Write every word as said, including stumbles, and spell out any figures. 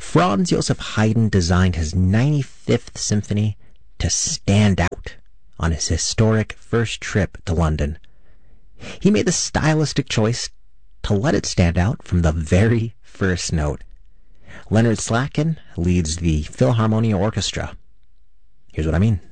Franz Joseph Haydn designed his ninety-fifth Symphony to stand out on his historic first trip to London. He made the stylistic choice to let it stand out from the very first note. Leonard Slatkin leads the Philharmonia Orchestra. Here's what I mean.